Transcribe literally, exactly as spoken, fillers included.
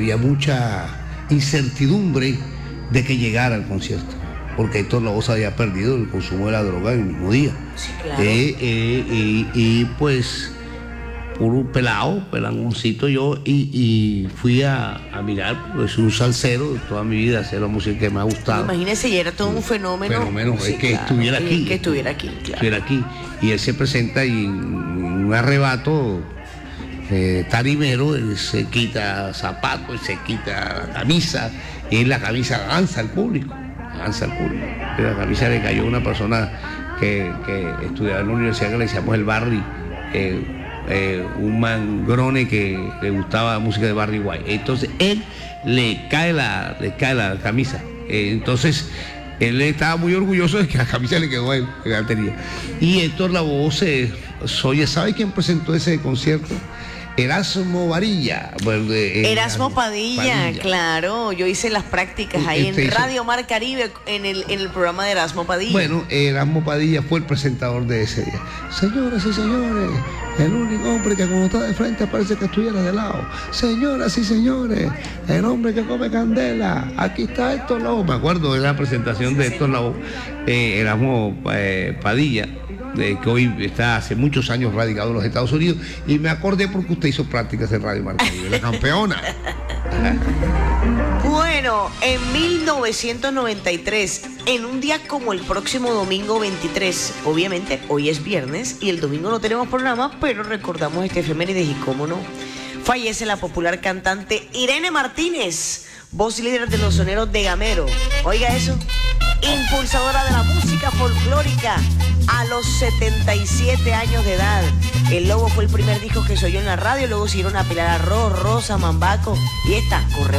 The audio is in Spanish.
había mucha incertidumbre de que llegara al concierto, porque Héctor Lavoe había perdido el consumo de la droga el mismo día. Sí, claro. Eh, eh, y, y pues puro pelado, pelangoncito yo, y, y fui a, a mirar, pues un salsero de toda mi vida, hacer la música que me ha gustado. Imagínese, y era todo un fenómeno. Fenómeno, Sí, es que claro, estuviera y aquí. Que estuviera aquí, claro. Estuviera aquí. Y él se presenta y en un arrebato eh, tarimero, él se quita zapatos, se quita la camisa, y en la camisa avanza al público, avanza al público. En la camisa le cayó una persona que, que estudiaba en la universidad que le decíamos el Barry, eh, eh, un mangrone que le gustaba la música de Barry White. Entonces él le cae la, le cae la camisa. Eh, entonces él estaba muy orgulloso de que la camisa le quedó a él, que la tenía. Y Héctor Lavoe se oye, ¿sabe quién presentó ese concierto? Erasmo Varilla. Bueno, eh, Erasmo Padilla, Padilla, claro. Yo hice las prácticas ahí este en hizo... Radio Mar Caribe, en el, en el programa de Erasmo Padilla. Bueno, Erasmo Padilla fue el presentador de ese día. Señoras y señores, el único hombre que cuando está de frente parece que estuviera de lado. Señoras y señores, el hombre que come candela. Aquí está Héctor Lavoe. Me acuerdo de la presentación de Héctor Lavoe, eh, Erasmo eh, Padilla, de, que hoy está hace muchos años radicado en los Estados Unidos, y me acordé porque usted hizo prácticas en Radio Mar Caribe, la campeona. Bueno, en mil novecientos noventa y tres, en un día como el próximo domingo veintitrés, obviamente hoy es viernes y el domingo no tenemos programa, pero recordamos este efemérides y cómo no, fallece la popular cantante Irene Martínez, voz líder de los soneros de Gamero. Oiga eso, impulsadora de la música folclórica a los setenta y siete años de edad. El Lobo fue el primer disco que se oyó en la radio, luego siguieron a Pilar Arroz, Rosa, Mambaco y esta, Corre